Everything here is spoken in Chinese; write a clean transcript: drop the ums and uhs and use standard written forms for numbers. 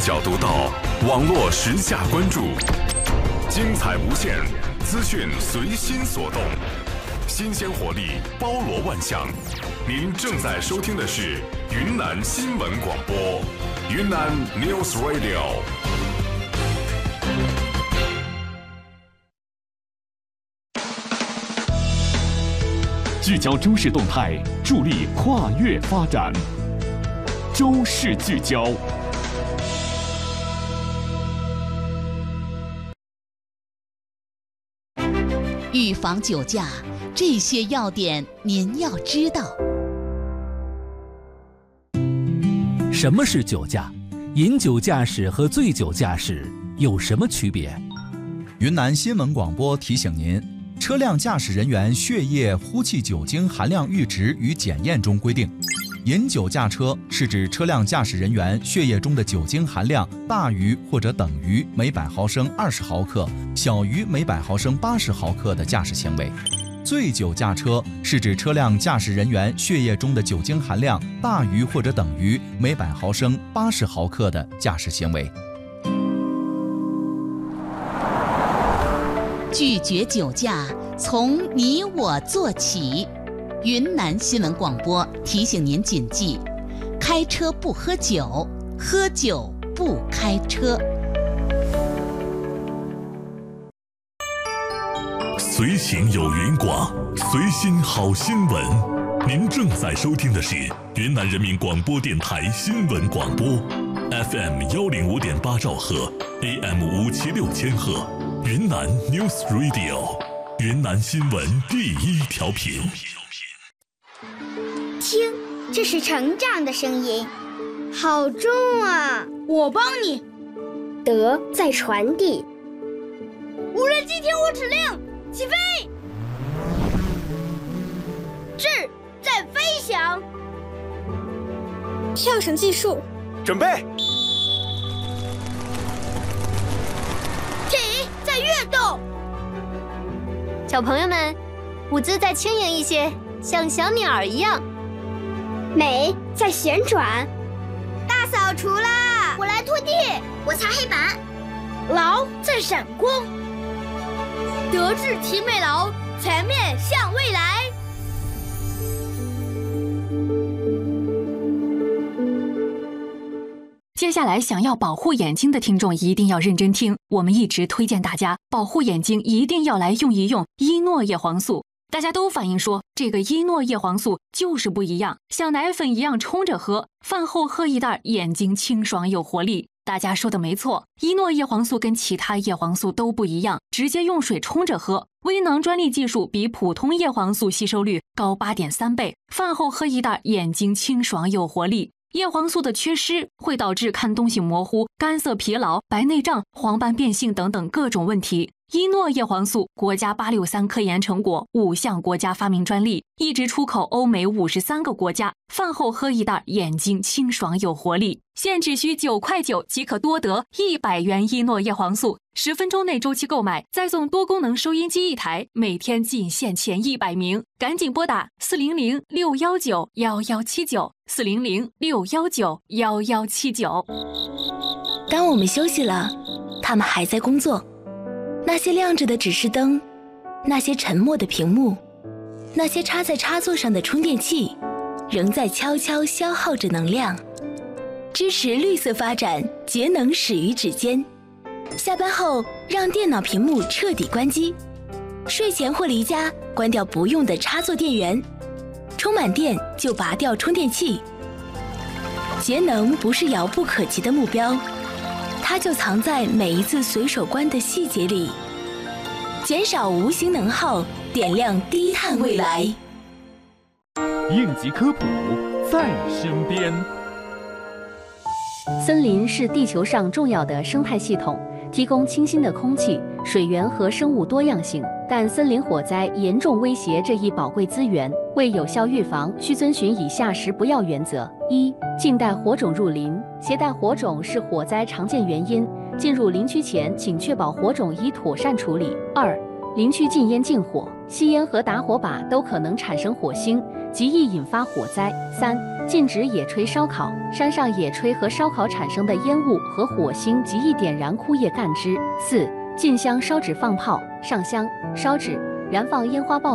角独到，网络时下关注，精彩无限，资讯随心所动，新鲜活力包罗万象。您正在收听的是云南新闻广播，云南 News Radio。 聚焦周市动态，助力跨越发展。周市聚焦。 预防酒驾，这些要点您要知道。 什么是酒驾？饮酒驾驶和醉酒驾驶有什么区别？ 云南新闻广播提醒您，车辆驾驶人员血液呼气酒精含量阈值与检验中规定，饮酒驾车是指车辆驾驶人员血液中的酒精含量大于或者等于每百毫升20毫克，小于每百毫升80毫克的驾驶行为。醉酒驾车是指车辆驾驶人员血液中的酒精含量大于或者等于每百毫升80毫克的驾驶行为。 拒绝酒驾，从你我做起。云南新闻广播提醒您谨记：开车不喝酒，喝酒不开车。 随行有云广，随心好新闻。您正在收听的是云南人民广播电台新闻广播 ，FM105.8兆赫 ，AM576千赫，云南 News Radio， 云南新闻第一调频。 听，这是成长的声音，好重啊！ 我帮你。 德在传递。 无人机听我指令，起飞！智在飞翔。 跳绳技术， 准备。 体在跃动。 小朋友们，舞姿再轻盈一些，像小鸟一样。 美在旋转。 大扫除啦！ 我来拖地，我擦黑板。 劳在闪光。德智体美劳，全面向未来。 接下来想要保护眼睛的听众一定要认真听，我们一直推荐大家保护眼睛一定要来用一用依诺叶黄素。大家都反映说这个依诺叶黄素就是不一样，像奶粉一样冲着喝，饭后喝一袋，眼睛清爽有活力。大家说的没错，依诺叶黄素跟其他叶黄素都不一样，直接用水冲着喝，微囊专利技术比普通叶黄素吸收率高8.3倍，饭后喝一袋，眼睛清爽有活力。叶黄素的缺失会导致看东西模糊、干涩疲劳、白内障、黄斑变性等等各种问题。依诺叶黄素国家863科研成果，5项国家发明专利，一直出口欧美53个国家。饭后喝一袋，眼睛清爽有活力。现只需9块9即可多得100元依诺叶黄素，10分钟内周期购买，再送多功能收音机1台，每天仅限前100名，赶紧拨打400-619-1179，400-619-1179。 当我们休息了，他们还在工作。那些亮着的指示灯，那些沉默的屏幕，那些插在插座上的充电器，仍在悄悄消耗着能量。支持绿色发展，节能始于指尖。下班后，让电脑屏幕彻底关机。睡前或离家，关掉不用的插座电源。充满电就拔掉充电器。节能不是遥不可及的目标，它就藏在每一次随手关的细节里。减少无形能耗，点亮低碳未来。 应急科普在身边。 森林是地球上重要的生态系统，提供清新的空气、水源和生物多样性。但森林火灾严重威胁这一宝贵资源，为有效预防，需遵循以下10不要原则：1、禁带火种入林，携带火种是火灾常见原因。进入林区前，请确保火种已妥善处理。2、林区禁烟禁火，吸烟和打火把都可能产生火星，极易引发火灾。3、 禁止野炊烧烤，山上野炊和烧烤产生的烟雾和火星极易点燃枯叶干枝。4、进香烧纸放炮，上香、烧纸、燃放烟花爆